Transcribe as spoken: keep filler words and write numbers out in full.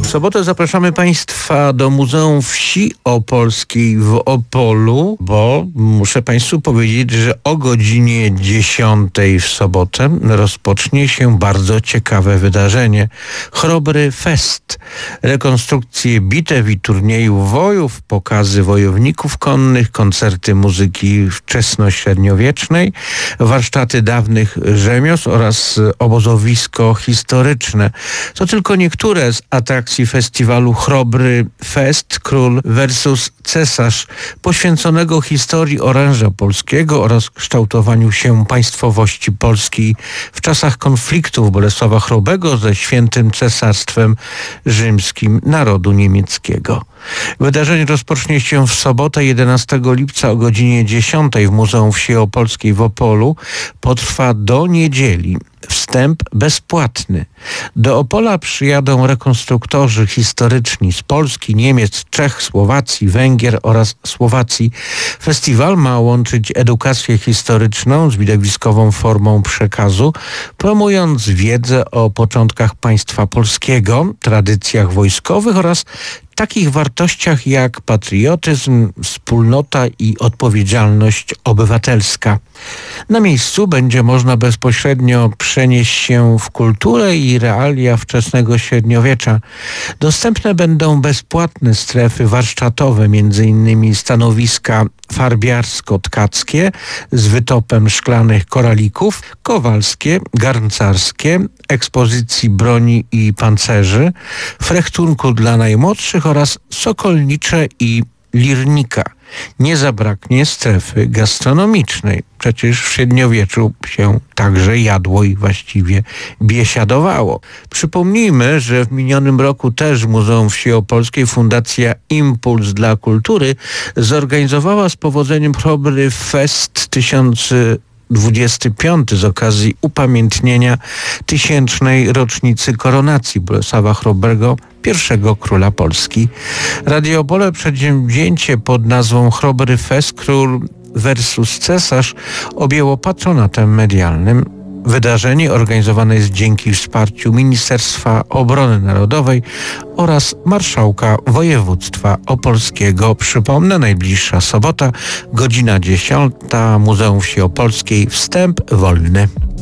W sobotę zapraszamy Państwa do Muzeum Wsi Opolskiej w Opolu, bo muszę Państwu powiedzieć, że o godzinie dziesiątej w sobotę rozpocznie się bardzo ciekawe wydarzenie. Chrobry Fest. Rekonstrukcje bitew i turniejów wojów, pokazy wojowników konnych, koncerty muzyki wczesnośredniowiecznej, warsztaty dawnych rzemiosł oraz obozowisko historyczne. To tylko niektóre z atrakcji festiwalu Chrobry Fest, Król versus Cesarz, poświęconego historii oręża polskiego oraz kształtowaniu się państwowości polskiej w czasach konfliktów Bolesława Chrobrego ze Świętym Cesarstwem Rzymskim narodu niemieckiego. Wydarzenie rozpocznie się w sobotę jedenastego lipca o godzinie dziesiątej w Muzeum Wsi Opolskiej w Opolu. Potrwa do niedzieli. Wstęp bezpłatny. Do Opola przyjadą rekonstruktorzy historyczni z Polski, Niemiec, Czech, Słowacji, Węgier oraz Słowacji. Festiwal ma łączyć edukację historyczną z widowiskową formą przekazu, promując wiedzę o początkach państwa polskiego, tradycjach wojskowych oraz takich wartościach jak patriotyzm, wspólnota i odpowiedzialność obywatelska. Na miejscu będzie można bezpośrednio przenieść się w kulturę i realia wczesnego średniowiecza. Dostępne będą bezpłatne strefy warsztatowe, między innymi stanowiska farbiarsko-tkackie z wytopem szklanych koralików, kowalskie, garncarskie, ekspozycji broni i pancerzy, frechtunku dla najmłodszych oraz sokolnicze i lirnika. Nie zabraknie strefy gastronomicznej. Przecież w średniowieczu się także jadło i właściwie biesiadowało. Przypomnijmy, że w minionym roku też w Muzeum Wsi Opolskiej Fundacja Impuls dla Kultury zorganizowała z powodzeniem Chrobry Fest tysiąc dwudziesty piąty z okazji upamiętnienia tysięcznej rocznicy koronacji Bolesława Chrobrego, pierwszego króla Polski. Radio Opole przedsięwzięcie pod nazwą Chrobry Fest, Król versus Cesarz objęło patronatem medialnym. Wydarzenie organizowane jest dzięki wsparciu Ministerstwa Obrony Narodowej oraz Marszałka Województwa Opolskiego. Przypomnę, najbliższa sobota, godzina dziesiąta, Muzeum Wsi Opolskiej, wstęp wolny.